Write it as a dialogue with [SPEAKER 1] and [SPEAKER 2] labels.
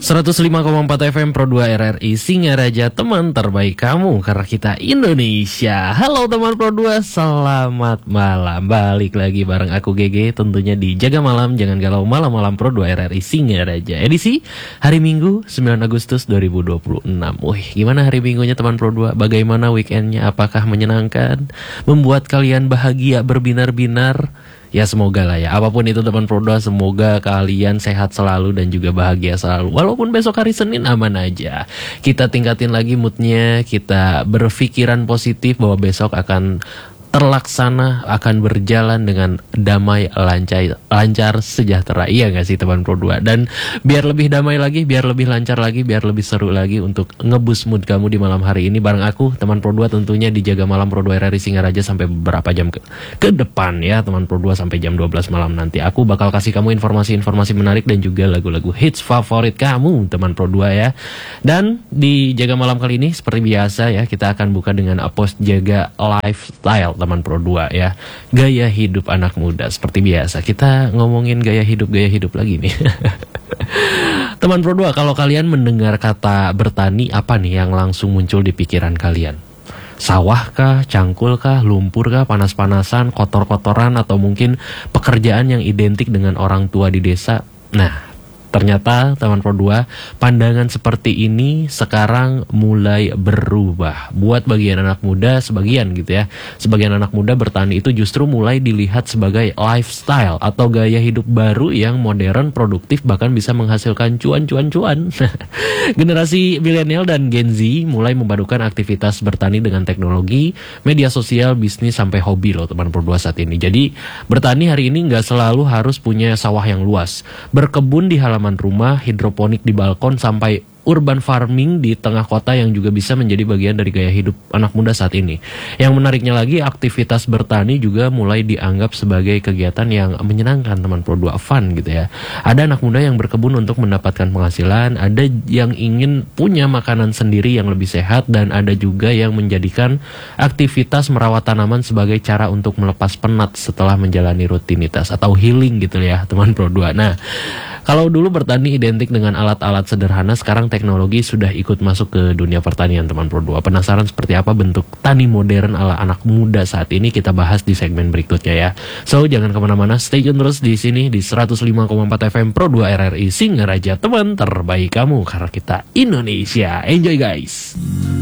[SPEAKER 1] 105,4 FM Pro 2 RRI Singaraja, teman terbaik kamu karena kita Indonesia. Halo teman Pro 2, selamat malam. Balik lagi bareng aku GG, tentunya di Jaga Malam Jangan Galau Malam-Malam Pro 2 RRI Singaraja. Edisi hari Minggu 9 Agustus 2026. Wih, gimana hari Minggunya teman Pro 2? Bagaimana weekendnya? Apakah menyenangkan? Membuat kalian bahagia berbinar-binar? Ya semoga lah ya, apapun itu teman Pro 2, semoga kalian sehat selalu dan juga bahagia selalu. Walaupun besok hari Senin aman aja. Kita tingkatin lagi moodnya, kita berpikiran positif bahwa besok akan terlaksana, akan berjalan dengan damai, lancar, sejahtera. Iya gak sih teman Pro 2? Dan biar lebih damai lagi, biar lebih lancar lagi, biar lebih seru lagi untuk ngeboost mood kamu di malam hari ini bareng aku teman Pro 2, tentunya di Jaga Malam Pro 2 RRI Singaraja sampai beberapa jam ke depan ya teman Pro 2, sampai jam 12 malam nanti. Aku bakal kasih kamu informasi-informasi menarik dan juga lagu-lagu hits favorit kamu teman Pro 2 ya. Dan di Jaga Malam kali ini seperti biasa ya, kita akan buka dengan post Jaga Lifestyle teman Pro 2 ya. Gaya hidup anak muda. Seperti biasa kita ngomongin gaya hidup lagi nih. Teman Pro 2, kalau kalian mendengar kata bertani, apa nih yang langsung muncul di pikiran kalian? Sawah kah, cangkul kah, lumpur kah, panas-panasan, kotor-kotoran, atau mungkin pekerjaan yang identik dengan orang tua di desa? Nah, ternyata teman Pro 2, pandangan seperti ini sekarang mulai berubah. Buat bagian anak muda, sebagian gitu ya, sebagian anak muda bertani itu justru mulai dilihat sebagai lifestyle atau gaya hidup baru yang modern, produktif, bahkan bisa menghasilkan cuan. Generasi milenial dan Gen Z mulai memadukan aktivitas bertani dengan teknologi, media sosial, bisnis, sampai hobi loh teman Pro 2 saat ini. Jadi bertani hari ini nggak selalu harus punya sawah yang luas. Berkebun di halaman rumah, hidroponik di balkon, sampai urban farming di tengah kota yang juga bisa menjadi bagian dari gaya hidup anak muda saat ini. Yang menariknya lagi, aktivitas bertani juga mulai dianggap sebagai kegiatan yang menyenangkan teman Pro 2, fun gitu ya. Ada anak muda yang berkebun untuk mendapatkan penghasilan, ada yang ingin punya makanan sendiri yang lebih sehat, dan ada juga yang menjadikan aktivitas merawat tanaman sebagai cara untuk melepas penat setelah menjalani rutinitas atau healing gitu ya teman Pro 2. Nah, kalau dulu bertani identik dengan alat-alat sederhana, sekarang teknologi sudah ikut masuk ke dunia pertanian teman Pro 2. Penasaran seperti apa bentuk tani modern ala anak muda saat ini? Kita bahas di segmen berikutnya ya. So, jangan kemana-mana, stay tune terus di sini di 105,4 FM Pro 2 RRI Singaraja, teman terbaik kamu karena kita Indonesia. Enjoy guys.